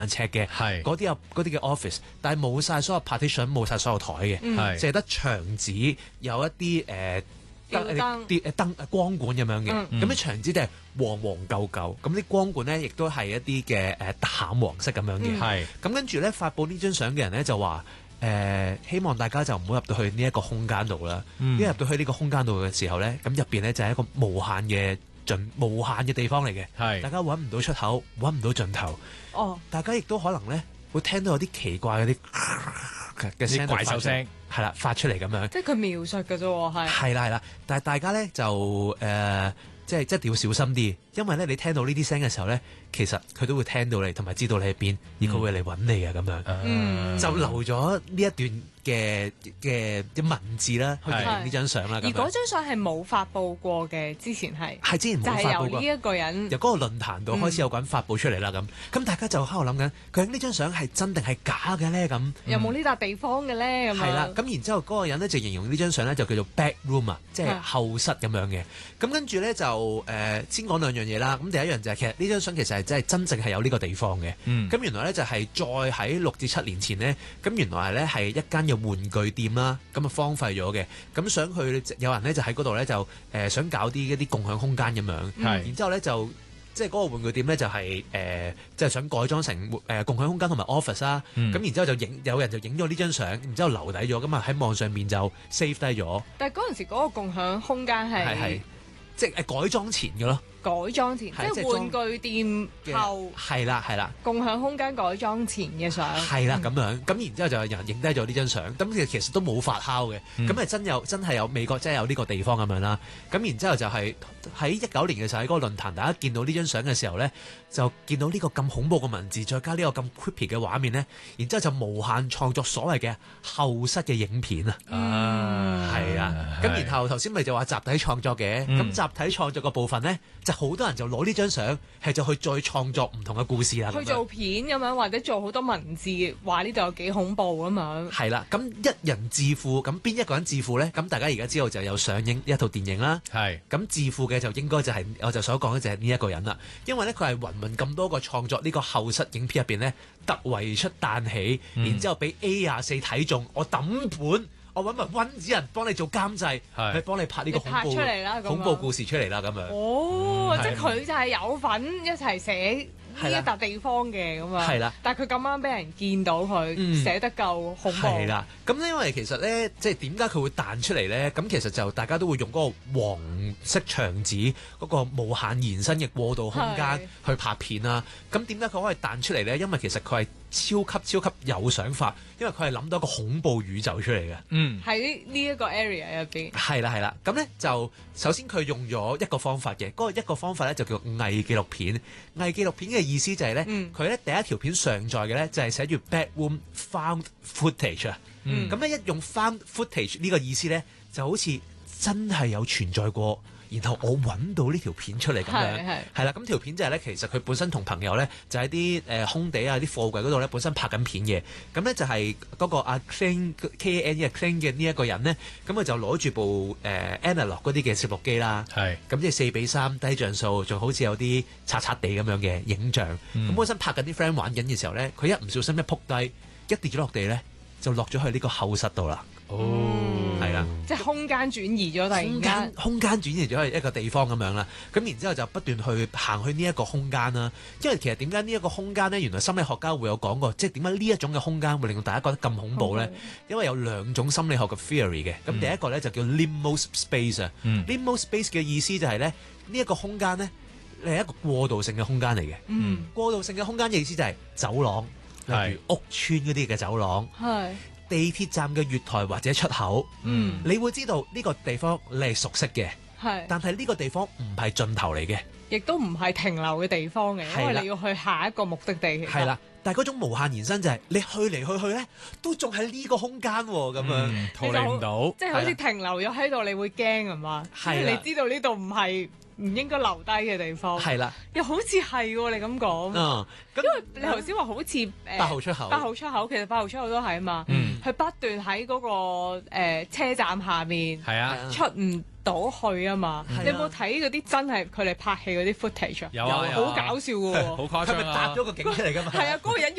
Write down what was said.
尺嘅，嗰啲嘅 office， 但係冇晒所有 partition， 冇晒所有台嘅，淨係得牆紙有一啲燈光管咁樣嘅，咁啲牆紙就係黃黃舊舊，咁啲光管咧亦都係一啲嘅淡黃色咁樣嘅，咁跟住咧發布呢張相嘅人咧就話希望大家就唔好入到去呢一個空間度啦，因為入到去呢個空間度嘅時候咧，咁入邊咧就係一個無限嘅地方嚟嘅，大家揾唔到出口，揾唔到盡頭，大家亦都可能咧會聽到有啲奇怪嗰啲嘅聲，怪獸聲係啦發出嚟咁樣， 即係佢描述嘅啫喎， 係啦，但係大家咧就即係一定要小心啲，因為咧你聽到呢啲聲嘅時候咧，其實佢都會聽到你，同埋知道你喺邊，而佢會嚟揾你啊咁樣，就留咗呢一段嘅文字啦，去形容呢張相啦。 而嗰張相係冇發布過嘅，之前係之前冇發布過， 就係由呢一個人由嗰個論壇度開始有個人發布出嚟啦咁大家就喺度諗緊，究竟呢張相係真定係假嘅咧？咁有冇呢笪地方嘅咧？咁係啦，咁然之後嗰個人咧就形容呢張相咧就叫做 back room 啊，即係後室咁樣嘅。咁跟住咧就先講兩樣嘢啦。咁第一樣就係其實呢張相其實係真正係有呢個地方嘅。咁原來咧就係再喺6至7年前呢，咁原來咧係一間嘅玩具店啦，咁啊荒廢咗嘅。咁想去有人咧就喺嗰度咧就想搞啲一啲共享空間咁樣。然之後咧就即係嗰個玩具店咧就係即係想改裝成共享空間同埋 office 啦。咁然之後就有人就影咗呢張相，然之後留底咗，咁啊喺網上面就 save 低咗。 但係嗰陣時嗰個共享空間係即係改裝前嘅咯。 改裝前，即係玩具店後係啦， 共享空間改裝前嘅相係啦咁樣，咁然之後就有人影低咗呢張相，咁其實都冇發酵嘅，咁係真係有美國真係有呢個地方咁樣啦，咁然之後就係喺19年嘅時候喺嗰個論壇，大家見到呢張相嘅時候咧，就見到呢個咁恐怖嘅文字，再加呢個咁 creepy 嘅畫面咧，然之後就無限創作所謂嘅後室嘅影片啊，係啊，咁然後頭先咪就話集體創作嘅，咁集體創作嘅部分咧。好多人就攞呢張相係就去再創作唔同嘅故事啦， 去做片咁樣，或者做好多文字，話呢度有幾恐怖咁樣。 係啦，咁一人自負，咁邊一個人自負呢？咁大家而家知道就有上映一套電影啦。咁自負嘅就應該就係我就所講嘅就係呢一個人啦，因為呢，佢係芸芸咁多個創作呢個後室影片入邊呢，突圍出彈起，然之後俾 A24睇中，我抌本。我揾埋溫子仁幫你做監製，去幫你拍呢個恐怖故事出嚟啦，咁樣。 即係佢就係有份一齊寫呢一笪地方嘅咁樣。係啦，但係佢咁啱俾人見到佢寫得夠恐怖。係啦，咁因為其實咧，即係點解佢會彈出嚟咧？咁其實就大家都會用嗰個黃色牆紙嗰個無限延伸嘅過渡空間去拍片啦。咁點解佢可以彈出嚟咧？因為其實佢係超級有想法，因為佢係諗到一個恐怖宇宙出嚟嘅。 喺呢一個 area 入邊。係啦，咁咧就首先佢用咗一個方法嘅，嗰個一個方法咧就叫偽紀錄片。偽紀錄片嘅意思就係咧，佢咧第一條片上載嘅咧就係寫住 Backroom Found Footage 啊。咁咧一用 Found Footage 呢個意思咧，就好似真係有存在過。然後我揾到呢條片出嚟咁樣，係啦，咁條片就係咧，其實佢本身同朋友咧就喺啲空地啊、啲貨櫃嗰度咧，本身拍緊片嘅。咁咧就係嗰個阿 Klein K-A-N 嘅呢一個人咧，咁佢就攞住部analog 嗰啲嘅攝錄機啦，咁即係4:3低像素，仲好似有啲刷刷地咁樣嘅影像。咁本身拍緊啲 friend 玩緊嘅時候咧，佢一唔小心一撲低，一跌咗落地咧，就落咗去呢個後室度啦。係啦， 即係空間轉移咗，突然間空間轉移咗去一個地方咁樣啦。咁然之後就不斷去行去呢一個空間啦。因為其實點解呢一個空間呢？原來心理學家會有講過，即係點解呢一種嘅空間會令到大家覺得咁恐怖呢？因為有2種心理學嘅 theory 嘅。咁第一個呢，就叫 limbo space 啊。limbo space 嘅意思就係呢一個空間呢，係一個過渡性嘅空間嚟嘅。過渡性嘅空間嘅意思就係走廊，例如屋邨嗰啲嘅走廊。地鐵站嘅月台或者出口，你會知道呢個地方你係熟悉嘅，但係呢個地方唔係盡頭嚟嘅， 亦都唔係停留嘅地方嘅，因為你要去下一個目的地。 係啦，但係嗰種無限延伸就係你去嚟去去咧，都仲喺呢個空間喎，咁樣逃離唔到， 即係好似停留咗喺度，你會驚係嘛？係你知道呢度唔係唔應該留低嘅地方。係啦，又好似係喎，你咁講。因為你頭先話好似 8號出口， 其實8號出口都係啊嘛。佢不斷喺嗰個車站下面，出唔到去啊嘛。你有冇睇嗰啲真係佢哋拍戲嗰啲 footage 啊？ 有啊， 好搞笑嘅喎。 好誇張啊！ 係咪搭咗個景出嚟㗎嘛？ 係啊，嗰個人